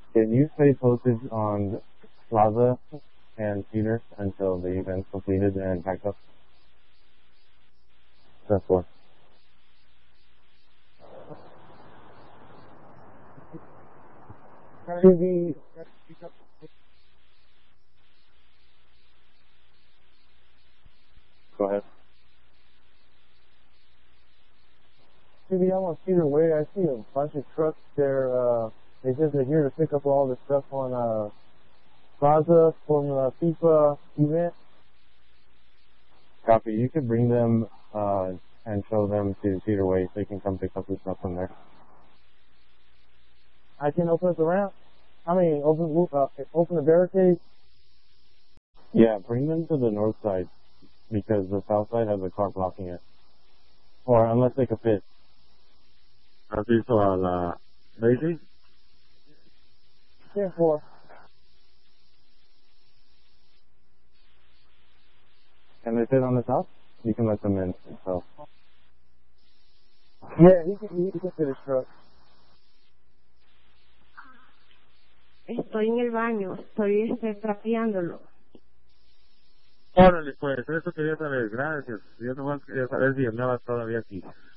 Can you stay posted on Plaza and Cedar until the event's completed and packed up? That's four. Go ahead. Maybe I'm on Cedar Way. I see a bunch of trucks there. They said they're here to pick up all the stuff on Plaza from the FIFA event. Copy. You could bring them and show them to Cedar Way so they can come pick up the stuff from there. I can open up the ramp. Open the barricade. Yeah, bring them to the north side because the south side has a car blocking it. Or unless they could fit. ¿Has visto a la Daisy? Yeah, four. Can they fit on the top? You can let them in. So. Yeah, he can fit his truck. Estoy en el baño, estoy trapeándolo. Órale, pues, eso quería saber, gracias. Yo nomás quería saber si andabas todavía aquí.